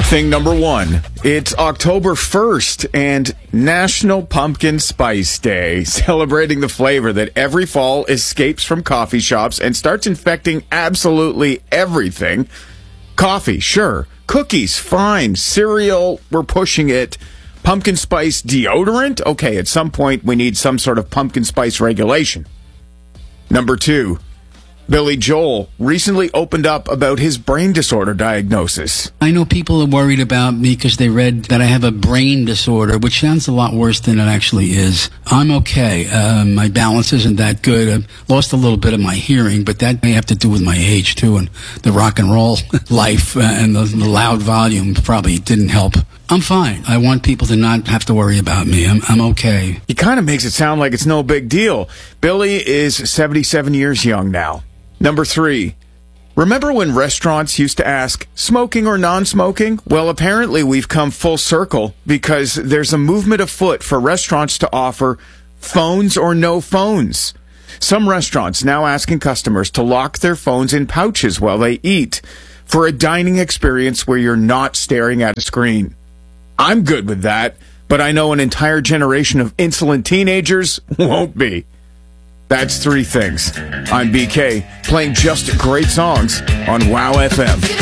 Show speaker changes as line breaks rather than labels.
Thing number one, it's October 1st and National Pumpkin Spice Day, celebrating the flavor that every fall escapes from coffee shops and starts infecting absolutely everything. Coffee, sure. Cookies, fine. Cereal, we're pushing it. Pumpkin spice deodorant? Okay, at some point we need some sort of pumpkin spice regulation. Number two, Billy Joel recently opened up about his brain disorder diagnosis.
I know people are worried about me because they read that I have a brain disorder, which sounds a lot worse than it actually is. I'm okay. My balance isn't that good. I've lost a little bit of my hearing, but that may have to do with my age, too, and the rock and roll life and the loud volume probably didn't help. I'm fine. I want people to not have to worry about me. I'm okay.
He kind of makes it sound like it's no big deal. Billy is 77 years young now. Number three, remember when restaurants used to ask, smoking or non-smoking? Well, apparently we've come full circle because there's a movement afoot for restaurants to offer phones or no phones. Some restaurants now asking customers to lock their phones in pouches while they eat for a dining experience where you're not staring at a screen. I'm good with that, but I know an entire generation of insolent teenagers won't be. That's three things. I'm BK, playing just great songs on WOW FM.